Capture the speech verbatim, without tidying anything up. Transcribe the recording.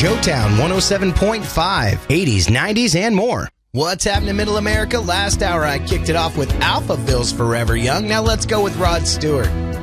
Joetown one oh seven point five, eighties, nineties, and more. What's happening in Middle America? Last hour I kicked it off with Alphaville's Forever Young. Now let's go with Rod Stewart.